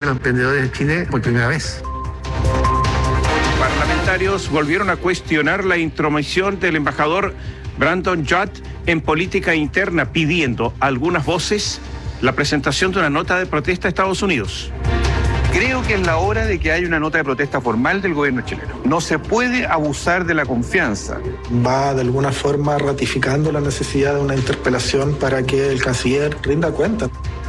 los emprendedores de Chile por primera vez. Parlamentarios volvieron a cuestionar la intromisión del embajador Brandon Judd en política interna, pidiendo a algunas voces la presentación de una nota de protesta a Estados Unidos. Creo que es la hora de que haya una nota de protesta formal del gobierno chileno. No se puede abusar de la confianza. Va de alguna forma ratificando la necesidad de una interpelación para que el canciller rinda cuenta.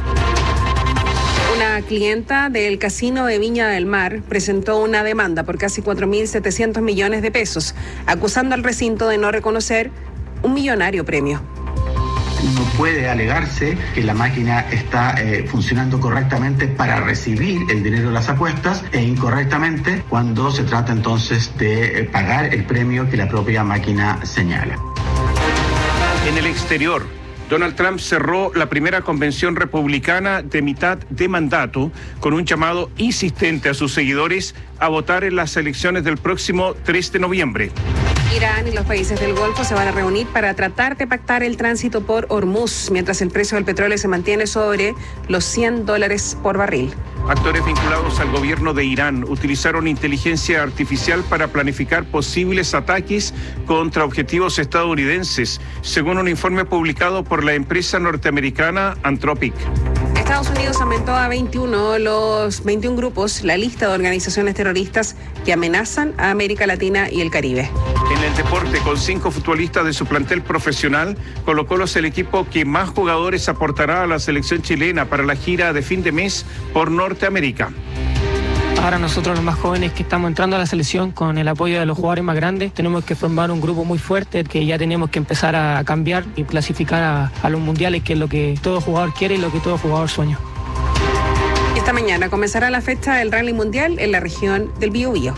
Una clienta del casino de Viña del Mar presentó una demanda por casi 4.700 millones de pesos, acusando al recinto de no reconocer un millonario premio. No puede alegarse que la máquina está funcionando correctamente para recibir el dinero de las apuestas e incorrectamente cuando se trata entonces de pagar el premio que la propia máquina señala. En el exterior, Donald Trump cerró la primera convención republicana de mitad de mandato con un llamado insistente a sus seguidores a votar en las elecciones del próximo 3 de noviembre. Irán y los países del Golfo se van a reunir para tratar de pactar el tránsito por Hormuz, mientras el precio del petróleo se mantiene sobre los $100 por barril. Actores vinculados al gobierno de Irán utilizaron inteligencia artificial para planificar posibles ataques contra objetivos estadounidenses, según un informe publicado por la empresa norteamericana Anthropic. Estados Unidos aumentó a 21 grupos la lista de organizaciones terroristas que amenazan a América Latina y el Caribe. En el deporte, con 5 futbolistas de su plantel profesional, Colo-Colo es el equipo que más jugadores aportará a la selección chilena para la gira de fin de mes por Norteamérica. Ahora nosotros los más jóvenes que estamos entrando a la selección con el apoyo de los jugadores más grandes, tenemos que formar un grupo muy fuerte que ya tenemos que empezar a cambiar y clasificar a los mundiales, que es lo que todo jugador quiere y lo que todo jugador sueña. Esta mañana comenzará la fecha del Rally Mundial en la región del Biobío.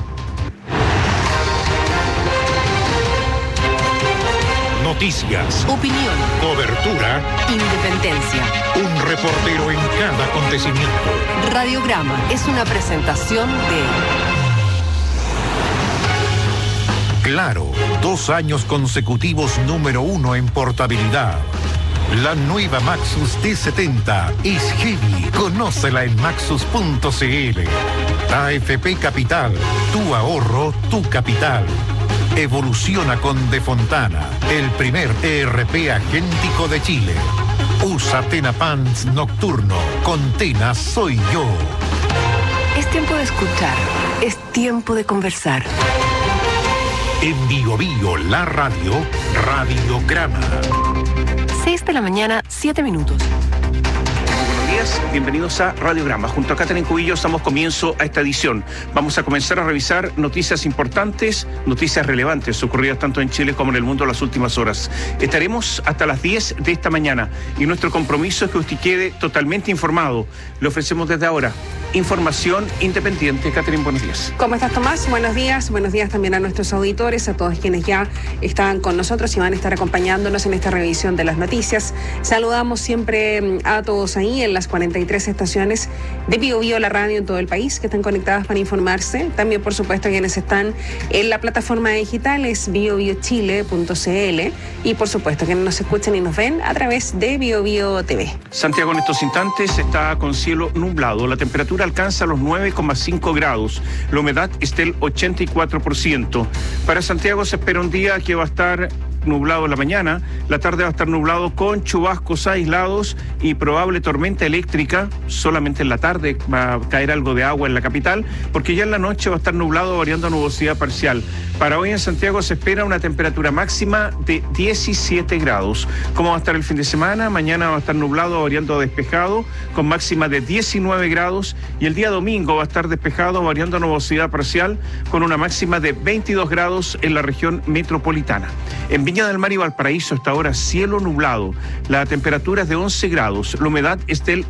Noticias, opinión, cobertura, independencia. Un reportero en cada acontecimiento. Radiograma es una presentación de Claro, 2 años consecutivos número 1 en portabilidad. La nueva Maxus T70 es heavy. Conócela en maxus.cl. AFP Capital, tu ahorro, tu capital. Evoluciona con De Fontana, el primer ERP agéntico de Chile. Usa Tena Pants Nocturno. Con Tena soy yo. Es tiempo de escuchar. Es tiempo de conversar. En Bio Bio, la radio, Radiograma. 6 de la mañana, 7 minutos. Buenos días, bienvenidos a Radiograma. Junto a Catherine Cubillos damos comienzo a esta edición. Vamos a comenzar a revisar noticias importantes, noticias relevantes ocurridas tanto en Chile como en el mundo en las últimas horas. Estaremos hasta las 10 de esta mañana y nuestro compromiso es que usted quede totalmente informado. Le ofrecemos desde ahora información independiente. Catherine, buenos días. ¿Cómo estás, Tomás? Buenos días también a nuestros auditores, a todos quienes ya están con nosotros y van a estar acompañándonos en esta revisión de las noticias. Saludamos siempre a todos ahí en las 43 estaciones de Bio Bio, la radio en todo el país, que están conectadas para informarse. También, por supuesto, quienes están en la plataforma digital es biobiochile.cl y, por supuesto, quienes nos escuchan y nos ven a través de Bio Bio TV. Santiago en estos instantes está con cielo nublado. La temperatura alcanza los 9,5 grados. La humedad está del 84%. Para Santiago se espera un día que va a estar nublado en la mañana, la tarde va a estar nublado con chubascos aislados y probable tormenta eléctrica. Solamente en la tarde va a caer algo de agua en la capital, porque ya en la noche va a estar nublado variando a nubosidad parcial. Para hoy en Santiago se espera una temperatura máxima de 17 grados. ¿Cómo va a estar el fin de semana? Mañana va a estar nublado variando a despejado con máxima de 19 grados y el día domingo va a estar despejado variando a nubosidad parcial con una máxima de 22 grados en la región metropolitana. En Viña del Mar y Valparaíso hasta ahora cielo nublado, la temperatura es de 11 grados, la humedad es del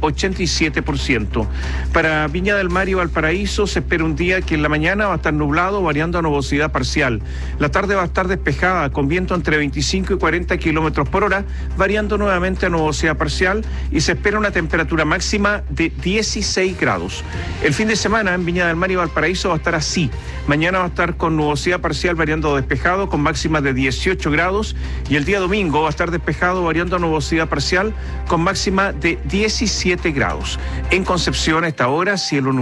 87%. Para Viña del Mar y Valparaíso se espera un día que en la mañana va a estar nublado variando a nubosidad parcial. La tarde va a estar despejada con viento entre 25 y 40 kilómetros por hora, variando nuevamente a nubosidad parcial y se espera una temperatura máxima de 16 grados. El fin de semana en Viña del Mar y Valparaíso va a estar así. Mañana va a estar con nubosidad parcial variando a despejado con máxima de 18 grados y el día domingo va a estar despejado variando a nubosidad parcial con máxima de 17 grados. En Concepción a esta hora cielo nublado.